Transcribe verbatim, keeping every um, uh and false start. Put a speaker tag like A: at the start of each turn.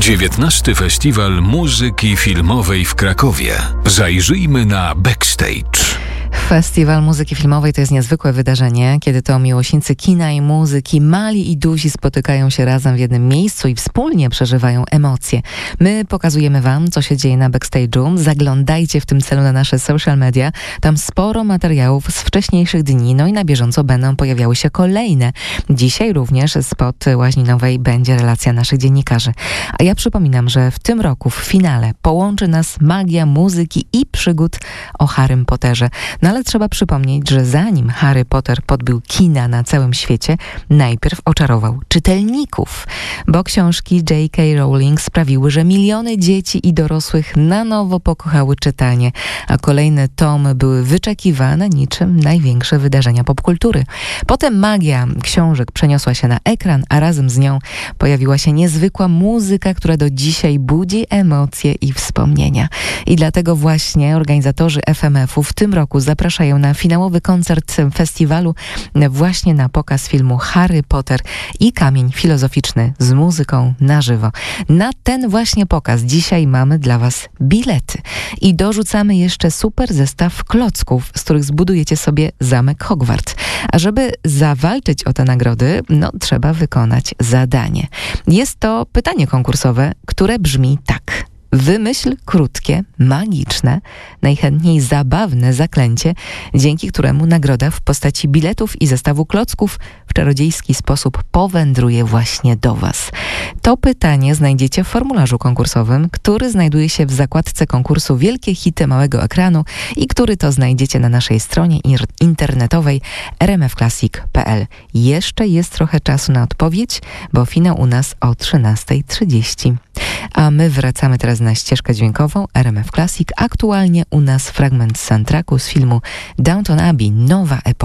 A: dziewiętnasty Festiwal Muzyki Filmowej w Krakowie. Zajrzyjmy na backstage.
B: Festiwal Muzyki Filmowej to jest niezwykłe wydarzenie, kiedy to miłośnicy kina i muzyki, mali i duzi spotykają się razem w jednym miejscu i wspólnie przeżywają emocje. My pokazujemy wam, co się dzieje na backstage'u. Zaglądajcie w tym celu na nasze social media. Tam sporo materiałów z wcześniejszych dni, no i na bieżąco będą pojawiały się kolejne. Dzisiaj również spod Łaźninowej będzie relacja naszych dziennikarzy. A ja przypominam, że w tym roku w finale połączy nas magia muzyki i przygód o Harrym Potterze. No ale trzeba przypomnieć, że zanim Harry Potter podbił kina na całym świecie, najpierw oczarował czytelników, bo książki J K Rowling sprawiły, że miliony dzieci i dorosłych na nowo pokochały czytanie, a kolejne tomy były wyczekiwane niczym największe wydarzenia popkultury. Potem magia książek przeniosła się na ekran, a razem z nią pojawiła się niezwykła muzyka, która do dzisiaj budzi emocje i wspomnienia. I dlatego właśnie organizatorzy F M F-u w tym roku zapraszają na finałowy koncert festiwalu właśnie na pokaz filmu Harry Potter i Kamień Filozoficzny z muzyką na żywo. Na ten właśnie pokaz dzisiaj mamy dla was bilety i dorzucamy jeszcze super zestaw klocków, z których zbudujecie sobie zamek Hogwart. A żeby zawalczyć o te nagrody, no trzeba wykonać zadanie. Jest to pytanie konkursowe, które brzmi tak. Wymyśl krótkie, magiczne, najchętniej zabawne zaklęcie, dzięki któremu nagroda w postaci biletów i zestawu klocków w czarodziejski sposób powędruje właśnie do was. To pytanie znajdziecie w formularzu konkursowym, który znajduje się w zakładce konkursu Wielkie Hity Małego Ekranu i który to znajdziecie na naszej stronie internetowej r m f classic kropka p l. Jeszcze jest trochę czasu na odpowiedź, bo finał u nas o trzynasta trzydzieści. A my wracamy teraz na ścieżkę dźwiękową R M F Classic. Aktualnie u nas fragment soundtracku z filmu Downton Abbey, Nowa Epoka.